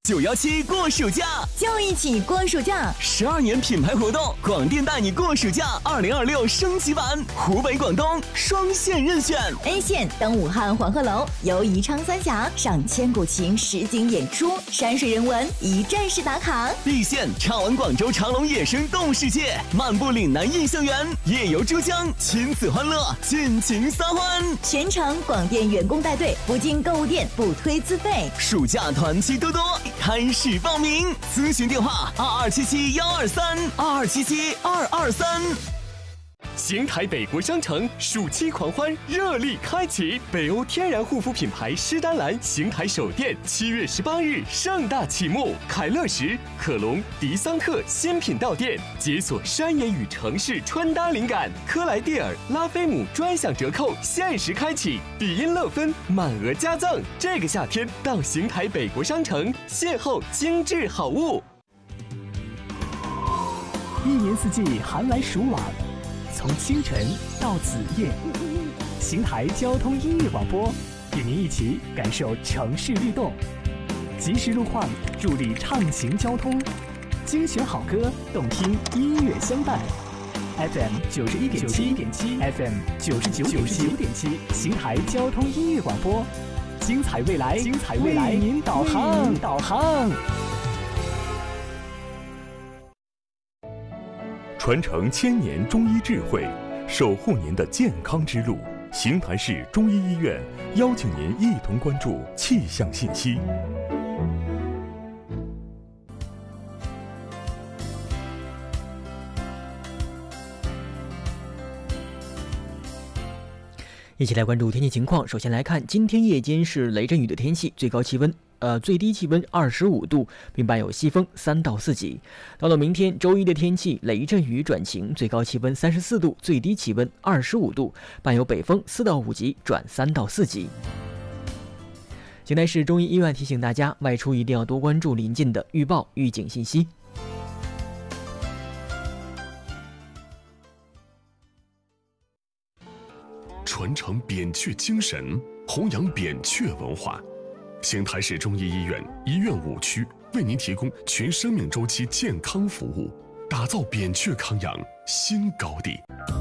917过暑假， 就一起过暑假。 12年品牌活动，广电带你过暑假2026升级版，湖北、广东双线任选。 A 线登武汉黄鹤楼，游宜昌三峡，上千古情实景演出，山水人文一站式打卡。 B 线畅玩广州长隆野生动物世界，漫步岭南印象园，夜游珠江，亲子欢乐，尽情撒欢。 全程广电员工带队，不进购物店，不推自费。 暑假团期多多，开始报名，咨询电话2277-123，2277-223。 邢台北国商城暑期狂欢热力开启，北欧天然护肤品牌诗丹兰邢台首店7月18日盛大启幕，凯乐石、可隆、迪桑特新品到店，解锁山野与城市穿搭灵感。科莱蒂尔、拉菲姆专享折扣限时开启，比音乐芬满额加赠。这个夏天到邢台北国商城邂逅精致好物。 一年四季寒来暑往，从清晨到子夜，邢台交通音乐广播与您一起感受城市律动，及时路况助力畅行交通，精选好歌，动听音乐相伴。FM 91.7 FM 99.7，邢台交通音乐广播，精彩未来，为您导航。 传承1000年中医智慧，守护您的健康之路。邢台市中医医院邀请您一同关注气象信息。 一起来关注天气情况。首先来看，今天夜间是雷阵雨的天气，最低气温25度，并伴有西风3到4级。到了明天周一的天气，雷阵雨转晴，最高气温34度，最低气温25度，伴有北风4到5级转3到4级。邢台市中医医院提醒大家，外出一定要多关注临近的预报预警信息。 传承扁鹊精神，弘扬扁鹊文化。邢台市中医医院医院5区为您提供全生命周期健康服务，打造扁鹊康养新高地。